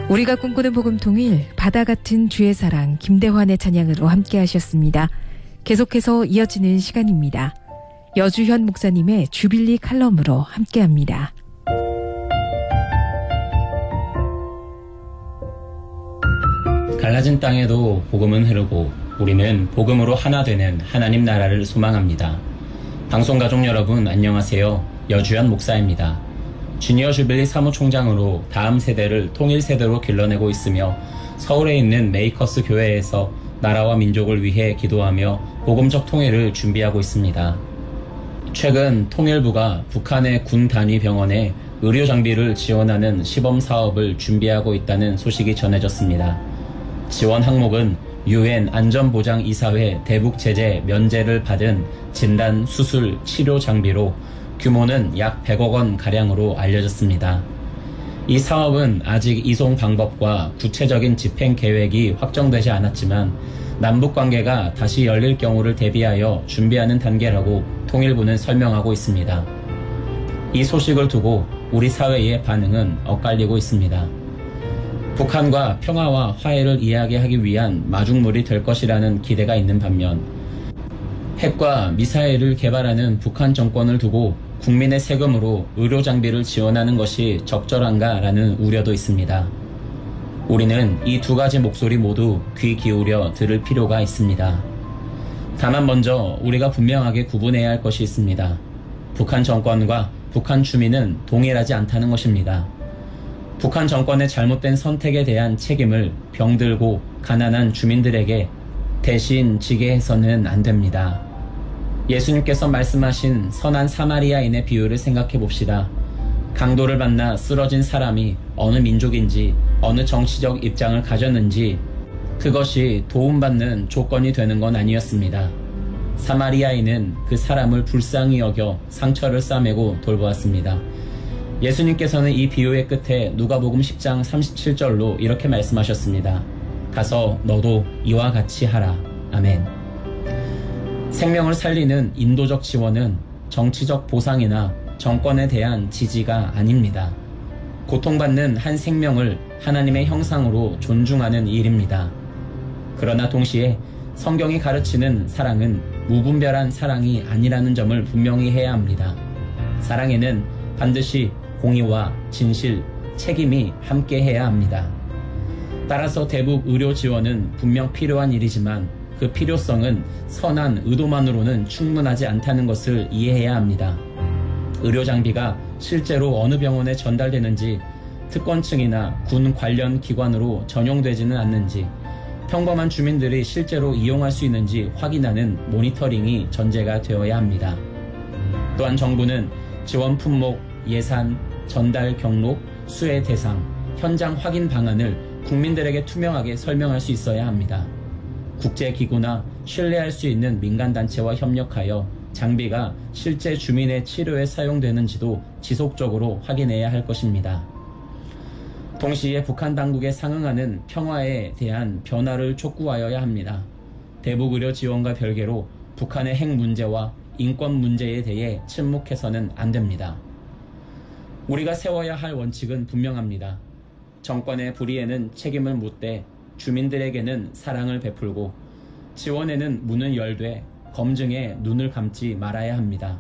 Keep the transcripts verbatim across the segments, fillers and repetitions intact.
우리가 꿈꾸는 복음통일, 바다 같은 주의 사랑, 김대환의 찬양으로 함께 하셨습니다. 계속해서 이어지는 시간입니다. 여주현 목사님의 주빌리 칼럼으로 함께합니다. 갈라진 땅에도 복음은 흐르고 우리는 복음으로 하나 되는 하나님 나라를 소망합니다. 방송가족 여러분 안녕하세요. 여주현 목사입니다. 주니어 주빌리 사무총장으로 다음 세대를 통일 세대로 길러내고 있으며 서울에 있는 메이커스 교회에서 나라와 민족을 위해 기도하며 복음적 통일을 준비하고 있습니다. 최근 통일부가 북한의 군 단위 병원에 의료 장비를 지원하는 시범 사업을 준비하고 있다는 소식이 전해졌습니다. 지원 항목은 유엔 안전보장이사회 대북 제재 면제를 받은 진단, 수술, 치료 장비로 규모는 약 백억 원 가량으로 알려졌습니다. 이 사업은 아직 이송 방법과 구체적인 집행 계획이 확정되지 않았지만 남북 관계가 다시 열릴 경우를 대비하여 준비하는 단계라고 통일부는 설명하고 있습니다. 이 소식을 두고 우리 사회의 반응은 엇갈리고 있습니다. 북한과 평화와 화해를 이야기하기 위한 마중물이 될 것이라는 기대가 있는 반면 핵과 미사일을 개발하는 북한 정권을 두고 국민의 세금으로 의료 장비를 지원하는 것이 적절한가라는 우려도 있습니다. 우리는 이 두 가지 목소리 모두 귀 기울여 들을 필요가 있습니다. 다만 먼저 우리가 분명하게 구분해야 할 것이 있습니다. 북한 정권과 북한 주민은 동일하지 않다는 것입니다. 북한 정권의 잘못된 선택에 대한 책임을 병들고 가난한 주민들에게 대신 지게 해서는 안 됩니다. 예수님께서 말씀하신 선한 사마리아인의 비유를 생각해 봅시다. 강도를 만나 쓰러진 사람이 어느 민족인지 어느 정치적 입장을 가졌는지 그것이 도움받는 조건이 되는 건 아니었습니다. 사마리아인은 그 사람을 불쌍히 여겨 상처를 싸매고 돌보았습니다. 예수님께서는 이 비유의 끝에 누가복음 십 장 삼십칠 절로 이렇게 말씀하셨습니다. 가서 너도 이와 같이 하라. 아멘. 생명을 살리는 인도적 지원은 정치적 보상이나 정권에 대한 지지가 아닙니다. 고통받는 한 생명을 하나님의 형상으로 존중하는 일입니다. 그러나 동시에 성경이 가르치는 사랑은 무분별한 사랑이 아니라는 점을 분명히 해야 합니다. 사랑에는 반드시 공의와 진실, 책임이 함께해야 합니다. 따라서 대북 의료 지원은 분명 필요한 일이지만 그 필요성은 선한 의도만으로는 충분하지 않다는 것을 이해해야 합니다. 의료 장비가 실제로 어느 병원에 전달되는지, 특권층이나 군 관련 기관으로 전용되지는 않는지, 평범한 주민들이 실제로 이용할 수 있는지 확인하는 모니터링이 전제가 되어야 합니다. 또한 정부는 지원 품목, 예산, 전달 경로, 수혜 대상, 현장 확인 방안을 국민들에게 투명하게 설명할 수 있어야 합니다. 국제기구나 신뢰할 수 있는 민간단체와 협력하여 장비가 실제 주민의 치료에 사용되는지도 지속적으로 확인해야 할 것입니다. 동시에 북한 당국에 상응하는 평화에 대한 변화를 촉구하여야 합니다. 대북 의료 지원과 별개로 북한의 핵 문제와 인권 문제에 대해 침묵해서는 안 됩니다. 우리가 세워야 할 원칙은 분명합니다. 정권의 불의에는 책임을 묻되 주민들에게는 사랑을 베풀고 지원에는 문을 열되 검증에 눈을 감지 말아야 합니다.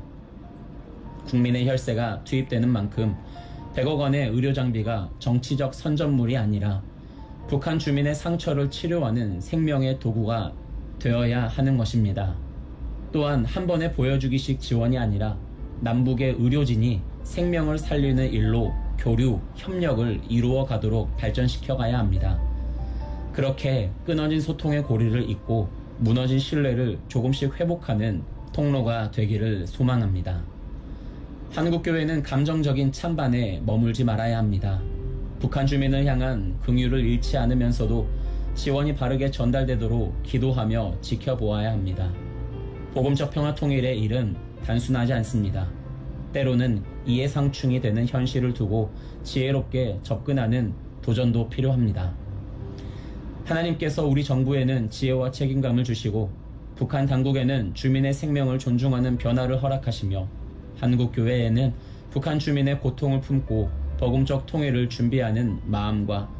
국민의 혈세가 투입되는 만큼 백억 원의 의료 장비가 정치적 선전물이 아니라 북한 주민의 상처를 치료하는 생명의 도구가 되어야 하는 것입니다. 또한 한 번에 보여주기식 지원이 아니라 남북의 의료진이 생명을 살리는 일로 교류, 협력을 이루어 가도록 발전시켜 가야 합니다. 그렇게 끊어진 소통의 고리를 잇고 무너진 신뢰를 조금씩 회복하는 통로가 되기를 소망합니다. 한국교회는 감정적인 찬반에 머물지 말아야 합니다. 북한 주민을 향한 긍휼을 잃지 않으면서도 지원이 바르게 전달되도록 기도하며 지켜보아야 합니다. 복음적 평화 통일의 일은 단순하지 않습니다. 때로는 이해상충이 되는 현실을 두고 지혜롭게 접근하는 도전도 필요합니다. 하나님께서 우리 정부에는 지혜와 책임감을 주시고 북한 당국에는 주민의 생명을 존중하는 변화를 허락하시며 한국교회에는 북한 주민의 고통을 품고 복음적 통일을 준비하는 마음과